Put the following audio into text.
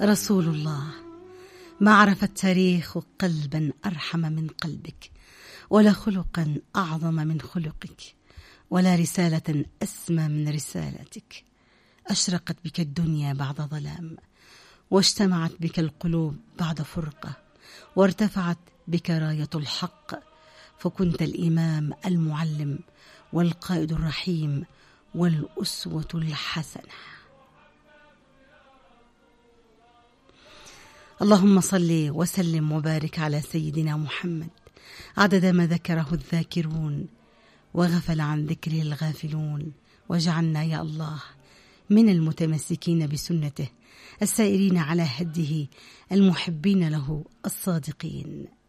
رسول الله. ما عرف التاريخ قلبا أرحم من قلبك، ولا خلقا أعظم من خلقك، ولا رسالة أسمى من رسالتك. أشرقت بك الدنيا بعد ظلام، واجتمعت بك القلوب بعد فرقة، وارتفعت بك راية الحق، فكنت الإمام المعلم والقائد الرحيم والأسوة الحسنة. اللهم صل وسلم وبارك على سيدنا محمد عدد ما ذكره الذاكرون وغفل عن ذكره الغافلون، واجعلنا يا الله من المتمسكين بسنته السائرين على هديه المحبين له الصادقين.